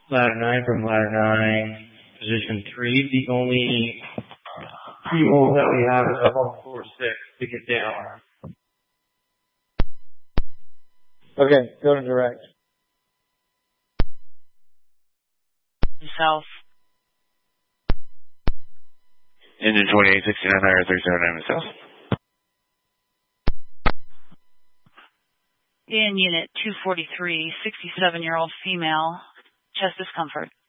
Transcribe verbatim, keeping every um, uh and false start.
Ladder nine from ladder nine, position three. The only people that we have is up on floor six to get down. Okay, go to direct. South. Engine twenty-eight sixty-nine, higher three seven nine south. In unit two forty-three, sixty-seven-year-old female, chest discomfort.